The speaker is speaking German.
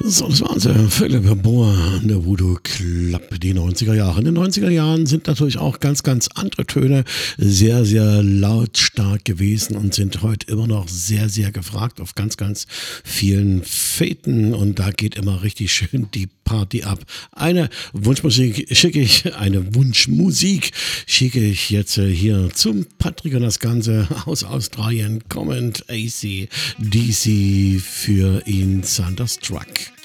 So, das waren sie. Philipp Bohr an der Voodoo Club, die 90er Jahre. In den 90er Jahren sind natürlich auch ganz, ganz andere Töne sehr, sehr lautstark gewesen und sind heute immer noch sehr, sehr gefragt auf ganz, ganz vielen Feten. Und da geht immer richtig schön die Party ab. Eine Wunschmusik schicke ich jetzt hier zum Patrick und das Ganze aus Australien. Comment AC DC für ihn Thunderstruck.